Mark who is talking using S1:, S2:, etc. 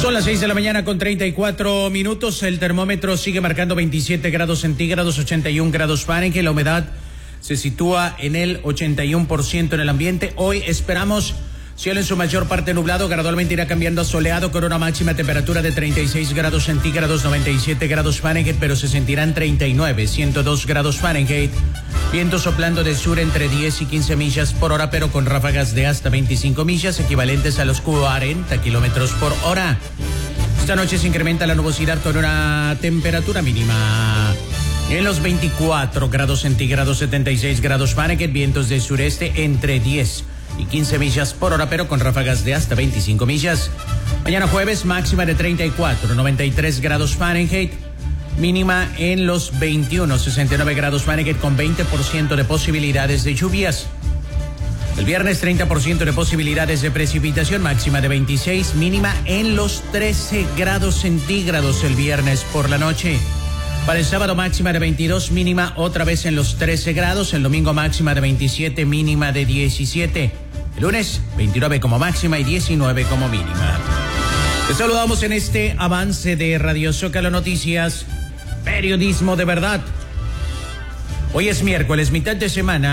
S1: Son las 6 de la mañana con 34 minutos. El termómetro sigue marcando 27 grados centígrados, 81 grados Fahrenheit. La humedad se sitúa en el 81% en el ambiente. Hoy esperamos cielo en su mayor parte nublado, gradualmente irá cambiando a soleado con una máxima temperatura de 36 grados centígrados, 97 grados Fahrenheit, pero se sentirán 39, 102 grados Fahrenheit. Viento soplando del sur entre 10 y 15 millas por hora, pero con ráfagas de hasta 25 millas, equivalentes a los 40 kilómetros por hora. Esta noche se incrementa la nubosidad con una temperatura mínima en los 24 grados centígrados, 76 grados Fahrenheit, vientos del sureste entre 10 y 15 millas por hora, pero con ráfagas de hasta 25 millas. Mañana jueves, máxima de 34, 93 grados Fahrenheit, mínima en los 21, 69 grados Fahrenheit, con 20% de posibilidades de lluvias. El viernes, 30% de posibilidades de precipitación, máxima de 26, mínima en los 13 grados centígrados el viernes por la noche. Para el sábado, máxima de 22, mínima otra vez en los 13 grados. El domingo, máxima de 27, mínima de 17. El lunes, 29 como máxima y 19 como mínima. Te saludamos en este avance de Radio Zócalo Noticias, periodismo de verdad. Hoy es miércoles, mitad de semana.